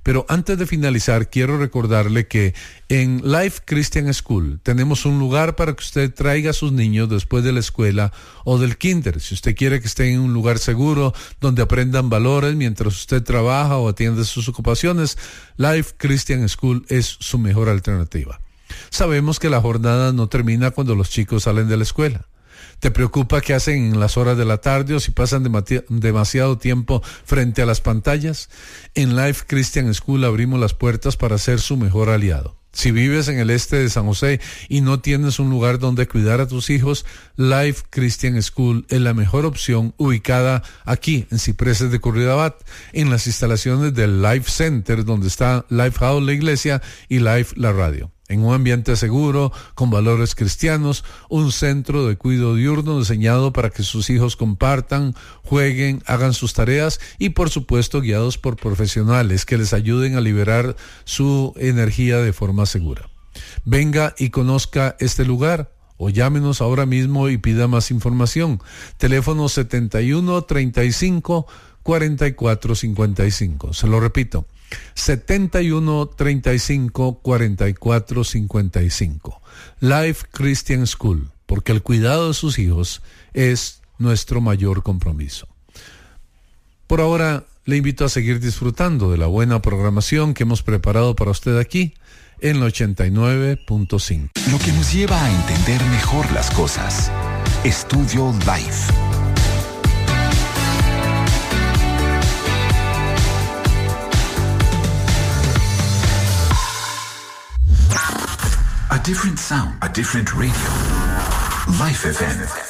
Pero antes de finalizar, quiero recordarle que en Life Christian School tenemos un lugar para que usted traiga a sus niños después de la escuela o del kinder. Si usted quiere que estén en un lugar seguro, donde aprendan valores mientras usted trabaja o atiende sus ocupaciones, Life Christian School es su mejor alternativa. Sabemos que la jornada no termina cuando los chicos salen de la escuela. ¿Te preocupa qué hacen en las horas de la tarde o si pasan demasiado tiempo frente a las pantallas? En Life Christian School abrimos las puertas para ser su mejor aliado. Si vives en el este de San José y no tienes un lugar donde cuidar a tus hijos, Life Christian School es la mejor opción, ubicada aquí en Cipreses de Curridabat, en las instalaciones del Life Center, donde está Life House, la iglesia, y Life, la radio. En un ambiente seguro, con valores cristianos, un centro de cuidado diurno diseñado para que sus hijos compartan, jueguen, hagan sus tareas y, por supuesto, guiados por profesionales que les ayuden a liberar su energía de forma segura. Venga y conozca este lugar o llámenos ahora mismo y pida más información. Teléfono 7135 4455. Se lo repito. 7135 4455. Life Christian School, porque el cuidado de sus hijos es nuestro mayor compromiso. Por ahora, le invito a seguir disfrutando de la buena programación que hemos preparado para usted aquí en la 89.5. Lo que nos lleva a entender mejor las cosas. Estudio Life. A different sound, a different radio. Life FM.